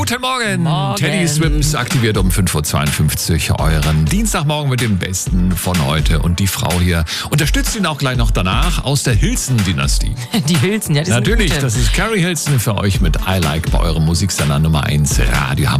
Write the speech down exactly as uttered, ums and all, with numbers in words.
Guten Morgen. Morgen. Teddy Swims aktiviert um fünf Uhr zweiundfünfzig euren Dienstagmorgen mit dem Besten von heute. Und die Frau hier unterstützt ihn auch gleich noch danach aus der Hilson-Dynastie. Die Hilson, ja, die sind Natürlich, gute. das ist Carrie Hilson für euch mit I Like bei eurem Musiksender Nummer eins Radio Hamburg.